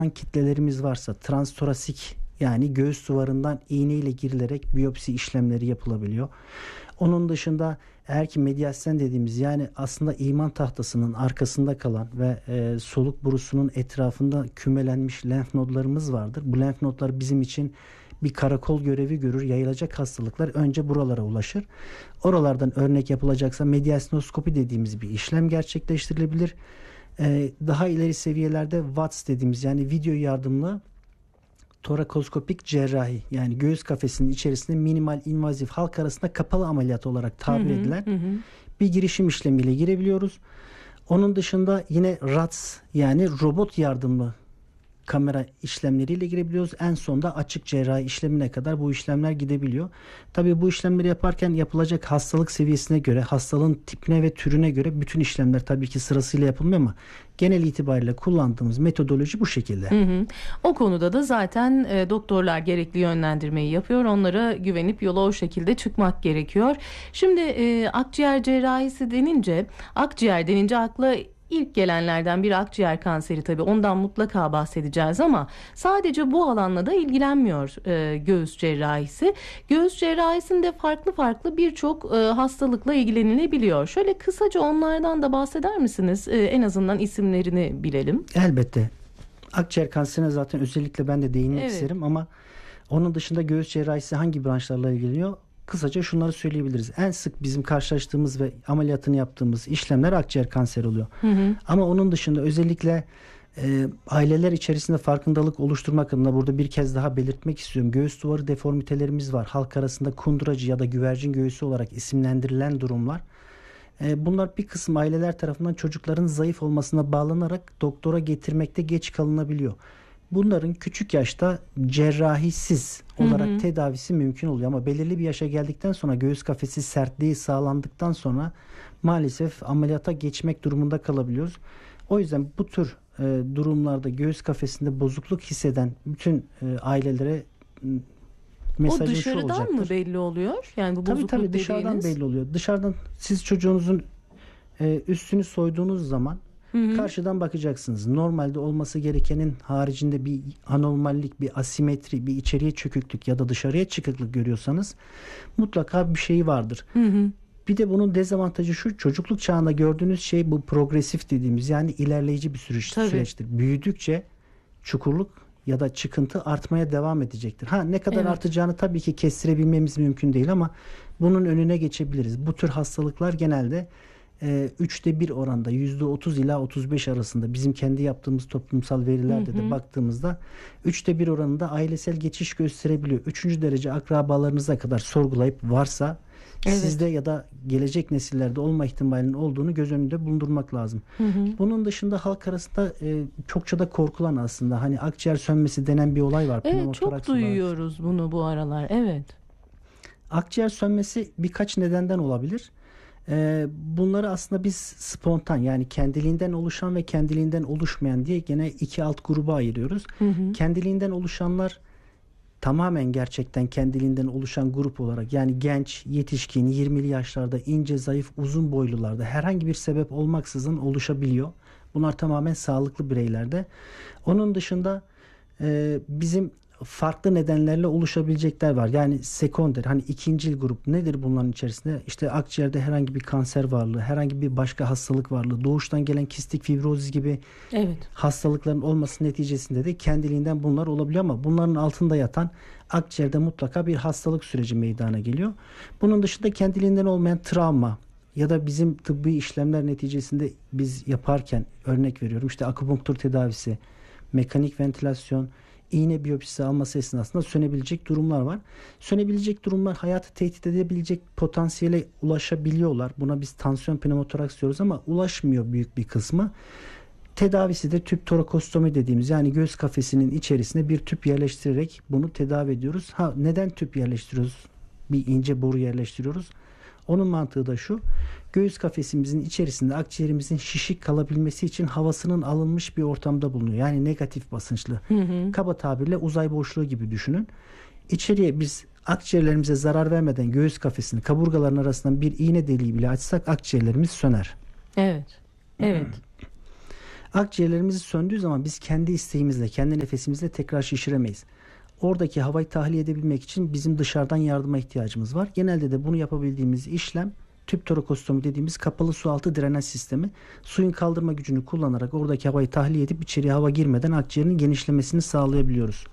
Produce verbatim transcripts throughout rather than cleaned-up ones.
kitlelerimiz varsa transtorasik yani göğüs duvarından iğneyle girilerek biyopsi işlemleri yapılabiliyor. Onun dışında eğer ki medyasyen dediğimiz yani aslında iman tahtasının arkasında kalan ve e, soluk borusunun etrafında kümelenmiş lenf nodlarımız vardır. Bu lenf nodlar bizim için bir karakol görevi görür. Yayılacak hastalıklar önce buralara ulaşır. Oralardan örnek yapılacaksa medyasinoskopi dediğimiz bir işlem gerçekleştirilebilir. Ee, daha ileri seviyelerde V A T S dediğimiz yani video yardımlı torakoskopik cerrahi yani göğüs kafesinin içerisinde minimal invazif halk arasında kapalı ameliyat olarak tabir Hı hı, edilen hı. bir girişim işlemiyle girebiliyoruz. Onun dışında yine R A T S yani robot yardımlı kamera işlemleriyle girebiliyoruz. En sonda açık cerrahi işlemine kadar bu işlemler gidebiliyor. Tabii bu işlemleri yaparken yapılacak hastalık seviyesine göre, hastalığın tipine ve türüne göre bütün işlemler tabii ki sırasıyla yapılmıyor ama genel itibariyle kullandığımız metodoloji bu şekilde. Hı hı. O konuda da zaten e, doktorlar gerekli yönlendirmeyi yapıyor. Onlara güvenip yola o şekilde çıkmak gerekiyor. Şimdi e, akciğer cerrahisi denince, akciğer denince akla İlk gelenlerden biri akciğer kanseri tabii ondan mutlaka bahsedeceğiz ama sadece bu alanla da ilgilenmiyor e, göğüs cerrahisi. Göğüs cerrahisinde farklı farklı birçok e, hastalıkla ilgilenilebiliyor. Şöyle kısaca onlardan da bahseder misiniz? E, en azından isimlerini bilelim. Elbette. Akciğer kanserine zaten özellikle ben de değinmek Evet. isterim ama onun dışında göğüs cerrahisi hangi branşlarla ilgileniyor? Kısaca şunları söyleyebiliriz. En sık bizim karşılaştığımız ve ameliyatını yaptığımız işlemler akciğer kanseri oluyor. Hı hı. Ama onun dışında özellikle e, aileler içerisinde farkındalık oluşturmak adına burada bir kez daha belirtmek istiyorum. Göğüs duvarı deformitelerimiz var. Halk arasında kunduracı ya da güvercin göğüsü olarak isimlendirilen durumlar. E, bunlar bir kısım aileler tarafından çocukların zayıf olmasına bağlanarak doktora getirmekte geç kalınabiliyor. Bunların küçük yaşta cerrahisiz olarak hı hı. tedavisi mümkün oluyor ama belirli bir yaşa geldikten sonra göğüs kafesi sertliği sağlandıktan sonra maalesef ameliyata geçmek durumunda kalabiliyoruz. O yüzden bu tür e, durumlarda göğüs kafesinde bozukluk hisseden bütün e, ailelere mesajı şu olacaktır. O dışarıdan mı belli oluyor? Yani bu tabii bozukluk tabii dediğiniz... dışarıdan belli oluyor. Dışarıdan siz çocuğunuzun e, üstünü soyduğunuz zaman Hı hı. karşıdan bakacaksınız. Normalde olması gerekenin haricinde bir anormallik, bir asimetri, bir içeriye çöküklük ya da dışarıya çıkıklık görüyorsanız mutlaka bir şey vardır. Hı hı. Bir de bunun dezavantajı şu, çocukluk çağında gördüğünüz şey bu progresif dediğimiz yani ilerleyici bir süreç, süreçtir. Büyüdükçe çukurluk ya da çıkıntı artmaya devam edecektir. Ha ne kadar evet. artacağını tabii ki kestirebilmemiz mümkün değil ama bunun önüne geçebiliriz. Bu tür hastalıklar genelde üçte bir oranda yüzde otuz ila otuz beş arasında bizim kendi yaptığımız toplumsal verilerde hı hı. de baktığımızda üçte bir oranında ailesel geçiş gösterebiliyor. Üçüncü derece akrabalarınıza kadar sorgulayıp varsa evet. sizde ya da gelecek nesillerde olma ihtimalinin olduğunu göz önünde bulundurmak lazım. Hı hı. Bunun dışında halk arasında e, çokça da korkulan aslında hani akciğer sönmesi denen bir olay var. Evet çok duyuyoruz olarak. Bunu bu aralar. Evet. Akciğer sönmesi birkaç nedenden olabilir. Bunları aslında biz spontan yani kendiliğinden oluşan ve kendiliğinden oluşmayan diye gene iki alt gruba ayırıyoruz. Hı hı. Kendiliğinden oluşanlar tamamen gerçekten kendiliğinden oluşan grup olarak yani genç, yetişkin, yirmili yaşlarda ince, zayıf, uzun boylularda herhangi bir sebep olmaksızın oluşabiliyor. Bunlar tamamen sağlıklı bireylerde. Onun dışında e, bizim farklı nedenlerle oluşabilecekler var. Yani sekonder hani ikincil grup nedir bunların içerisinde? İşte akciğerde herhangi bir kanser varlığı, herhangi bir başka hastalık varlığı, doğuştan gelen kistik fibrozis gibi evet. hastalıkların olması neticesinde de kendiliğinden bunlar olabiliyor ama bunların altında yatan akciğerde mutlaka bir hastalık süreci meydana geliyor. Bunun dışında kendiliğinden olmayan travma ya da bizim tıbbi işlemler neticesinde biz yaparken örnek veriyorum işte akupunktur tedavisi, mekanik ventilasyon, iğne biyopsisi alması esnasında sönebilecek durumlar var. Sönebilecek durumlar hayatı tehdit edebilecek potansiyele ulaşabiliyorlar. Buna biz tansiyon pneumotoraks diyoruz ama ulaşmıyor büyük bir kısmı. Tedavisi de tüp torakostomi dediğimiz yani göğüs kafesinin içerisine bir tüp yerleştirerek bunu tedavi ediyoruz. Ha neden tüp yerleştiriyoruz? Bir ince boru yerleştiriyoruz. Onun mantığı da şu. Göğüs kafesimizin içerisinde akciğerimizin şişik kalabilmesi için havasının alınmış bir ortamda bulunuyor. Yani negatif basınçlı. Hı hı. Kaba tabirle uzay boşluğu gibi düşünün. İçeriye biz akciğerlerimize zarar vermeden göğüs kafesini kaburgaların arasından bir iğne deliği bile açsak akciğerlerimiz söner. Evet. Evet. Akciğerlerimiz söndüğü zaman biz kendi isteğimizle, kendi nefesimizle tekrar şişiremeyiz. Oradaki havayı tahliye edebilmek için bizim dışarıdan yardıma ihtiyacımız var. Genelde de bunu yapabildiğimiz işlem tüp torakostomi dediğimiz kapalı su altı drenaj sistemi. Suyun kaldırma gücünü kullanarak oradaki havayı tahliye edip içeriye hava girmeden akciğerin genişlemesini sağlayabiliyoruz.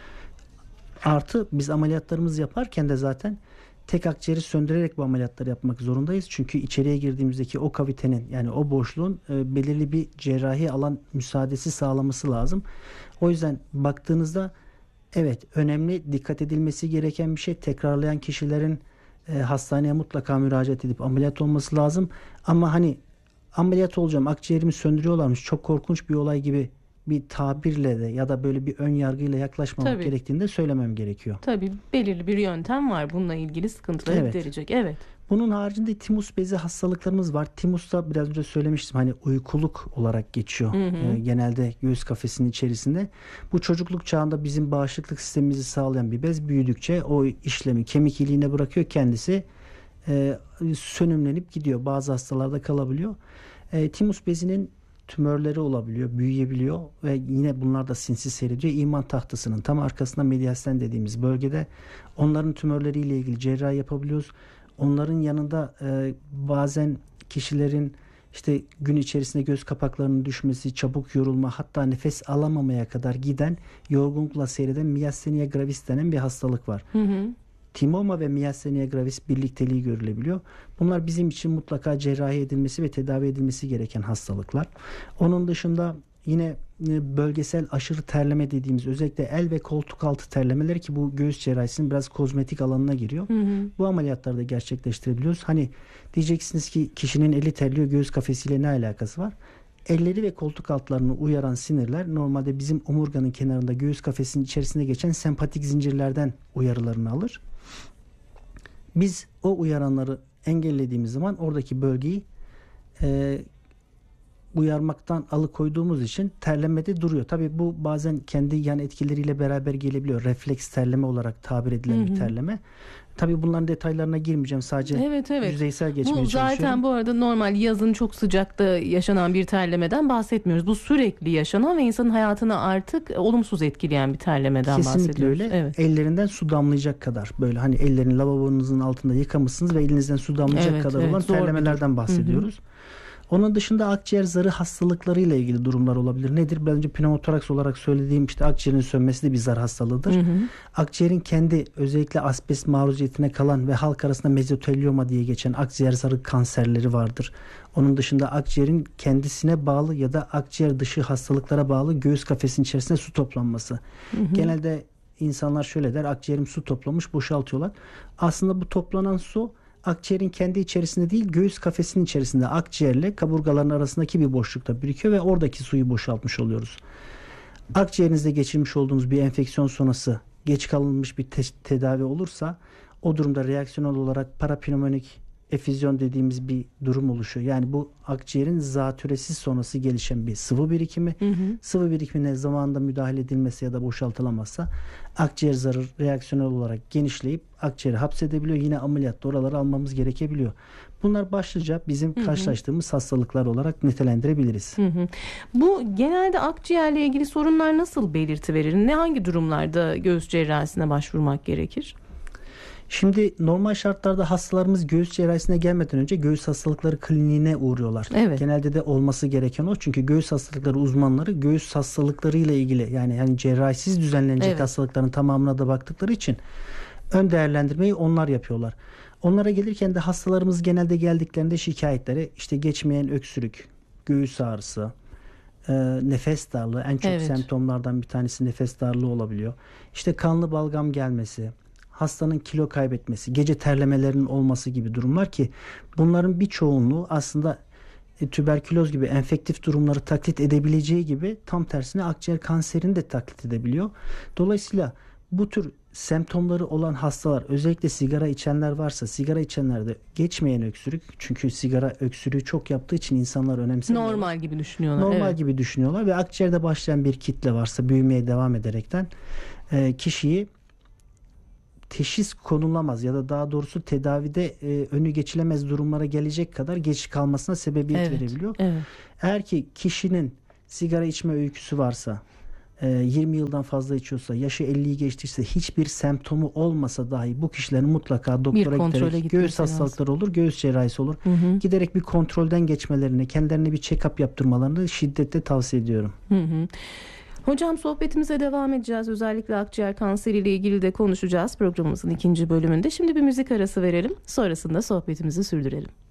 Artı biz ameliyatlarımızı yaparken de zaten tek akciğeri söndürerek bu ameliyatları yapmak zorundayız. Çünkü içeriye girdiğimizdeki o kavitenin, yani o boşluğun e, belirli bir cerrahi alan müsaadesi sağlaması lazım. O yüzden baktığınızda evet, önemli, dikkat edilmesi gereken bir şey. Tekrarlayan kişilerin e, hastaneye mutlaka müracaat edip ameliyat olması lazım. Ama hani ameliyat olacağım, akciğerimi söndürüyorlarmış, çok korkunç bir olay gibi bir tabirle de ya da böyle bir ön yargıyla yaklaşmamak Tabii. gerektiğini de söylemem gerekiyor. Tabii belirli bir yöntem var bununla ilgili sıkıntıları Evet. giderecek. Evet. Bunun haricinde timus bezi hastalıklarımız var. Timus da biraz önce söylemiştim, hani uykuluk olarak geçiyor. Hı hı. Ee, genelde göğüs kafesinin içerisinde. Bu çocukluk çağında bizim bağışıklık sistemimizi sağlayan bir bez, büyüdükçe o işlemi kemik iliğine bırakıyor, kendisi e, sönümlenip gidiyor. Bazı hastalarda kalabiliyor. E, timus bezinin tümörleri olabiliyor, büyüyebiliyor ve yine bunlar da sinsi seyrediyor. İman tahtasının tam arkasında mediastin dediğimiz bölgede onların tümörleriyle ilgili cerrahi yapabiliyoruz. Onların yanında e, bazen kişilerin işte gün içerisinde göz kapaklarının düşmesi, çabuk yorulma, hatta nefes alamamaya kadar giden, yorgunlukla seyreden miastenia gravis denen bir hastalık var. Hı hı. Timoma ve miastenia gravis birlikteliği görülebiliyor. Bunlar bizim için mutlaka cerrahi edilmesi ve tedavi edilmesi gereken hastalıklar. Onun dışında yine bölgesel aşırı terleme dediğimiz, özellikle el ve koltuk altı terlemeleri, ki bu göğüs cerrahisinin biraz kozmetik alanına giriyor. Hı hı. Bu ameliyatları da gerçekleştirebiliyoruz. Hani diyeceksiniz ki kişinin eli terliyor, göğüs kafesiyle ne alakası var? Elleri ve koltuk altlarını uyaran sinirler normalde bizim omurganın kenarında göğüs kafesinin içerisinde geçen sempatik zincirlerden uyarılarını alır. Biz o uyaranları engellediğimiz zaman oradaki bölgeyi e, uyarmaktan alıkoyduğumuz için terlemede duruyor. Tabii bu bazen kendi yan etkileriyle beraber gelebiliyor. Refleks terleme olarak tabir edilen Hı hı. bir terleme. Tabii bunların detaylarına girmeyeceğim. Sadece Evet, evet. yüzeysel geçmeye Bu çalışıyorum. zaten bu arada normal yazın çok sıcakta yaşanan bir terlemeden bahsetmiyoruz. Bu sürekli yaşanan ve insanın hayatını artık olumsuz etkileyen bir terlemeden Kesinlikle bahsediyoruz. öyle. Evet. Ellerinden su damlayacak kadar, böyle hani ellerini lavabonuzun altında yıkamışsınız ve elinizden su damlayacak Evet, kadar evet. olan Zor bir terlemelerden bahsediyoruz. Onun dışında akciğer zarı hastalıklarıyla ilgili durumlar olabilir. Nedir? Biraz önce pneumotoraks olarak söylediğim işte akciğerin sönmesi de bir zar hastalığıdır. Hı hı. Akciğerin kendi özellikle asbest maruziyetine kalan ve halk arasında mezotelioma diye geçen akciğer zarı kanserleri vardır. Onun dışında akciğerin kendisine bağlı ya da akciğer dışı hastalıklara bağlı göğüs kafesinin içerisinde su toplanması. Hı hı. Genelde insanlar şöyle der: akciğerim su toplamış, boşaltıyorlar. Aslında bu toplanan su akciğerin kendi içerisinde değil, göğüs kafesinin içerisinde akciğerle kaburgaların arasındaki bir boşlukta birikiyor ve oradaki suyu boşaltmış oluyoruz. Akciğerinizde geçirmiş olduğunuz bir enfeksiyon sonrası geç kalınmış bir te- tedavi olursa o durumda reaksiyonel olarak parapneumonik efüzyon dediğimiz bir durum oluşuyor. Yani bu akciğerin zatürresi sonrası gelişen bir sıvı birikimi. Hı hı. Sıvı birikimine zamanında müdahale edilmesi ya da boşaltılamazsa akciğer zarı reaksiyonel olarak genişleyip akciğeri hapsedebiliyor. Yine ameliyatta oraları almamız gerekebiliyor. Bunlar başlıca bizim Hı hı. karşılaştığımız hastalıklar olarak nitelendirebiliriz. Hı hı. Bu genelde akciğerle ilgili sorunlar nasıl belirti verir? Ne hangi durumlarda göğüs cerrahisine başvurmak gerekir? Şimdi normal şartlarda hastalarımız göğüs cerrahisine gelmeden önce göğüs hastalıkları kliniğine uğruyorlar. Evet. Genelde de olması gereken o. Çünkü göğüs hastalıkları uzmanları göğüs hastalıklarıyla ilgili, yani yani cerrahisiz düzenlenecek Evet. hastalıkların tamamına da baktıkları için ön değerlendirmeyi onlar yapıyorlar. Onlara gelirken de hastalarımız genelde geldiklerinde şikayetleri işte geçmeyen öksürük, göğüs ağrısı, e, nefes darlığı, en çok Evet. semptomlardan bir tanesi nefes darlığı olabiliyor. İşte kanlı balgam gelmesi, hastanın kilo kaybetmesi, gece terlemelerinin olması gibi durumlar, ki bunların bir çoğunluğu aslında e, tüberküloz gibi enfektif durumları taklit edebileceği gibi tam tersine akciğer kanserini de taklit edebiliyor. Dolayısıyla bu tür semptomları olan hastalar, özellikle sigara içenler varsa, sigara içenlerde geçmeyen öksürük, çünkü sigara öksürüğü çok yaptığı için insanlar önemsemiyorlar. Normal gibi düşünüyorlar. Normal Evet. gibi düşünüyorlar ve akciğerde başlayan bir kitle varsa büyümeye devam ederekten e, kişiyi teşhis konulamaz ya da daha doğrusu tedavide e, önü geçilemez durumlara gelecek kadar geç kalmasına sebebiyet Evet. verebiliyor. Evet. Eğer ki kişinin sigara içme öyküsü varsa, yirmi yıldan fazla içiyorsa, yaşı elliyi geçtiyse, hiçbir semptomu olmasa dahi bu kişilerin mutlaka doktora giderek, göğüs hastalıkları olur, göğüs cerrahisi olur. Hı hı. Giderek bir kontrolden geçmelerini, kendilerine bir check-up yaptırmalarını şiddetle tavsiye ediyorum. Hı hı. Hocam, sohbetimize devam edeceğiz. Özellikle akciğer kanseriyle ilgili de konuşacağız programımızın ikinci bölümünde. Şimdi bir müzik arası verelim. Sonrasında sohbetimizi sürdürelim.